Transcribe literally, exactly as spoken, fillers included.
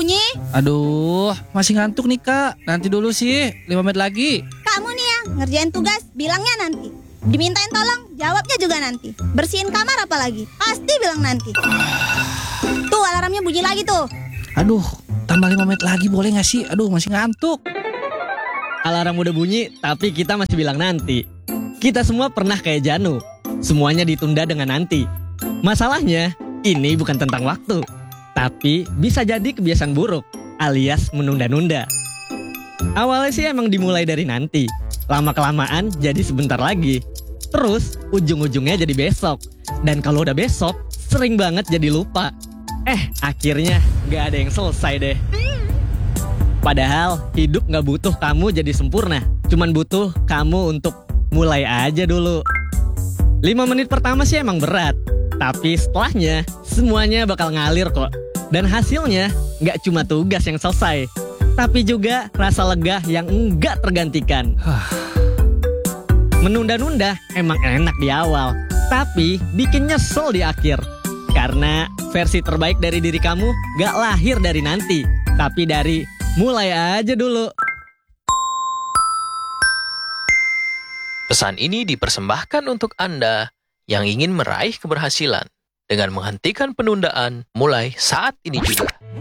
bunyi. Aduh, masih ngantuk nih Kak. Nanti dulu sih, lima menit lagi. Kamu nih ya, ngerjain tugas, bilangnya nanti. Dimintain tolong, jawabnya juga nanti. Bersihin kamar apalagi, pasti bilang nanti. Tuh alarmnya bunyi lagi tuh. Aduh, tambah lima menit lagi boleh gak sih? Aduh, masih ngantuk. Alarm udah bunyi, tapi kita masih bilang nanti. Kita semua pernah kayak Janu. Semuanya ditunda dengan nanti. Masalahnya, ini bukan tentang waktu, tapi bisa jadi kebiasaan buruk, alias menunda-nunda. Awalnya sih emang dimulai dari nanti. Lama-kelamaan jadi sebentar lagi. Terus, ujung-ujungnya jadi besok. Dan kalau udah besok, sering banget jadi lupa. Eh, akhirnya gak ada yang selesai deh. Padahal, hidup gak butuh kamu jadi sempurna. Cuman butuh kamu untuk mulai aja dulu. Lima menit pertama sih emang berat. Tapi setelahnya, semuanya bakal ngalir kok. Dan hasilnya, gak cuma tugas yang selesai, tapi juga rasa lega yang enggak tergantikan. Menunda-nunda emang enak di awal, tapi bikin nyesel di akhir. Karena versi terbaik dari diri kamu gak lahir dari nanti, tapi dari mulai aja dulu. Pesan ini dipersembahkan untuk Anda yang ingin meraih keberhasilan dengan menghentikan penundaan mulai saat ini juga.